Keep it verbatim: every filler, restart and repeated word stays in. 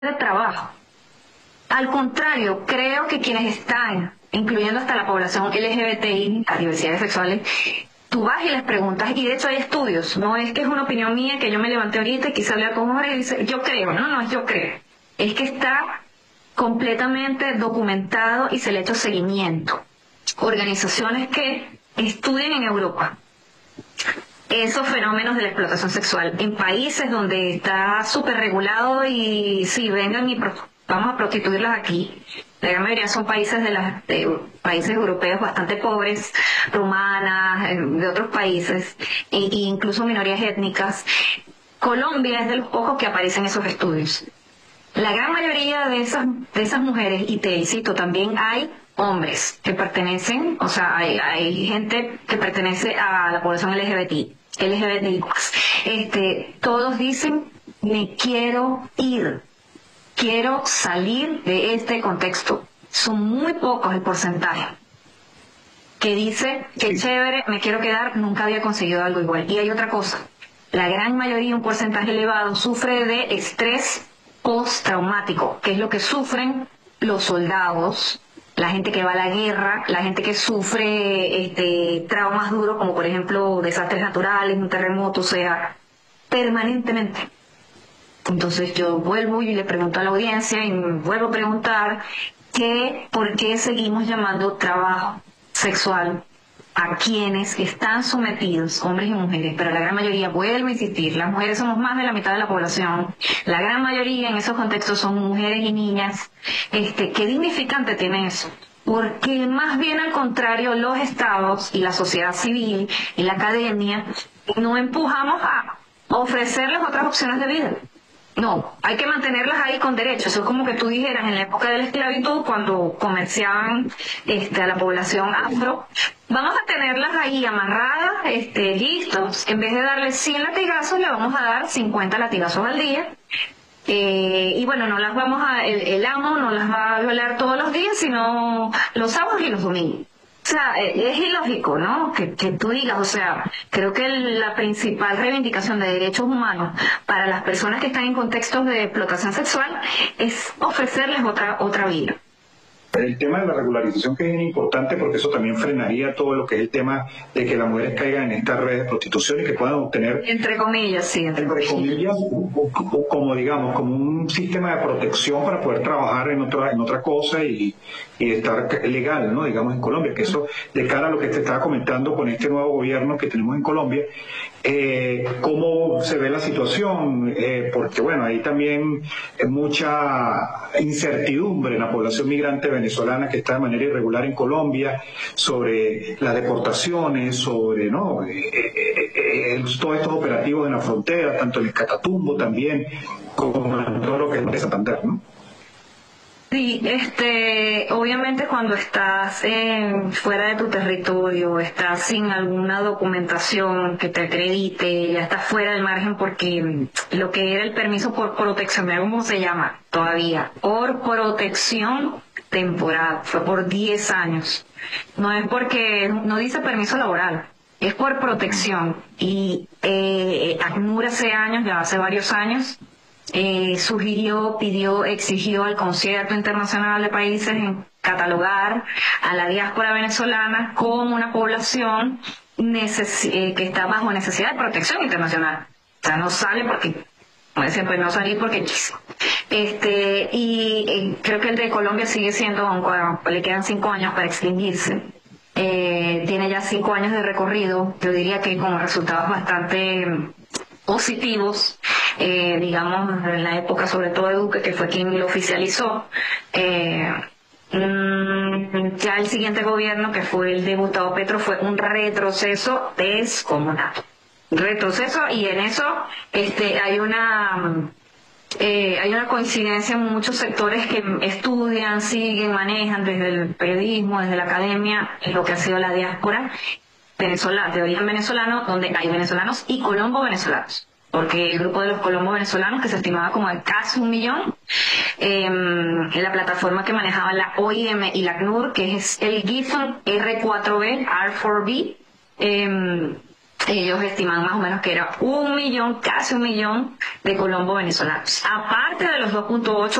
de trabajo. Al contrario, creo que quienes están, incluyendo hasta la población L G B T I, las diversidades sexuales, tú vas y les preguntas, y de hecho hay estudios, no es que es una opinión mía que yo me levanté ahorita y quise hablar con Jorge y dice, yo creo, no, no es yo creo, es que está completamente documentado y se le ha hecho seguimiento. Organizaciones que estudian en Europa esos fenómenos de la explotación sexual en países donde está súper regulado y sí, vengan y pro- vamos a prostituirlas aquí. La gran mayoría son países de, las, de países europeos bastante pobres, rumanas, eh, de otros países, e, e incluso minorías étnicas. Colombia es de los pocos que aparecen esos estudios. La gran mayoría de esas, de esas mujeres, y te cito, también hay hombres que pertenecen, o sea, hay, hay gente que pertenece a la población L G B T, L G B T I, este, todos dicen, me quiero ir, quiero salir de este contexto. Son muy pocos el porcentaje que dice que chévere, me quiero quedar, nunca había conseguido algo igual. Y hay otra cosa, la gran mayoría, un porcentaje elevado, sufre de estrés postraumático, que es lo que sufren los soldados, la gente que va a la guerra, la gente que sufre este, traumas duros, como por ejemplo desastres naturales, un terremoto, o sea, permanentemente. Entonces yo vuelvo y le pregunto a la audiencia y me vuelvo a preguntar que por qué seguimos llamando trabajo sexual a quienes están sometidos, hombres y mujeres, pero la gran mayoría, vuelvo a insistir, las mujeres somos más de la mitad de la población, la gran mayoría en esos contextos son mujeres y niñas. Este, ¿qué dignificante tiene eso? Porque más bien al contrario, los estados y la sociedad civil y la academia no empujamos a ofrecerles otras opciones de vida. No, hay que mantenerlas ahí con derechos. Eso es como que tú dijeras en la época de la esclavitud, cuando comerciaban este, a la población afro, vamos a tenerlas ahí amarradas, este, listos. En vez de darles cien latigazos, le vamos a dar cincuenta latigazos al día. Eh, y bueno, no las vamos a, el, el amo no las va a violar todos los días, sino los sábados y los domingos. O sea, es ilógico, ¿no? Que, que tú digas, o sea, creo que la principal reivindicación de derechos humanos para las personas que están en contextos de explotación sexual es ofrecerles otra otra vida. El tema de la regularización, que es bien importante, porque eso también frenaría todo lo que es el tema de que las mujeres caigan en estas redes de prostitución y que puedan obtener, entre comillas, sí, entre, entre comillas, como digamos, como un sistema de protección para poder trabajar en otra en otra cosa y, y estar legal, ¿no? Digamos, en Colombia, que eso, de cara a lo que te estaba comentando con este nuevo gobierno que tenemos en Colombia, eh, cómo se ve la situación, eh, porque bueno, hay también mucha incertidumbre en la población migrante venezolana que está de manera irregular en Colombia, sobre las deportaciones, sobre no eh, eh, eh, todos estos operativos en la frontera, tanto en el Catatumbo también, como en todo lo que es de Santander, ¿no? Sí, este, obviamente cuando estás en, fuera de tu territorio, estás sin alguna documentación que te acredite, ya estás fuera del margen porque lo que era el permiso por protección, mira cómo se llama todavía, por protección temporal, fue por diez años. No es porque, no dice permiso laboral, es por protección. Y eh, ACNUR hace años, ya hace varios años, Eh, sugirió, pidió, exigió al Concierto Internacional de Países en catalogar a la diáspora venezolana como una población neces eh, que está bajo necesidad de protección internacional. O sea, no sale porque, como decía, pues no salir porque quiso. Este, y eh, creo que el de Colombia sigue siendo, aunque le quedan cinco años para extinguirse. Eh, tiene ya cinco años de recorrido, yo diría que con resultados bastante positivos, eh, digamos, en la época sobre todo de Duque, que fue quien lo oficializó. Eh, mm, ya el siguiente gobierno, que fue el de Gustavo Petro, fue un retroceso descomunal. Retroceso, y en eso este, hay una... Eh, hay una coincidencia en muchos sectores que estudian, siguen, manejan desde el periodismo, desde la academia, lo que ha sido la diáspora venezolana, de origen venezolano, donde hay venezolanos y colombo venezolanos, porque el grupo de los colombo venezolanos, que se estimaba como de casi un millón, eh, en la plataforma que manejaba la O I M y la ACNUR, que es el GIFON R cuatro B, R cuatro B, eh, ellos estiman más o menos que era un millón, casi un millón de colombo venezolanos. Aparte de los dos punto ocho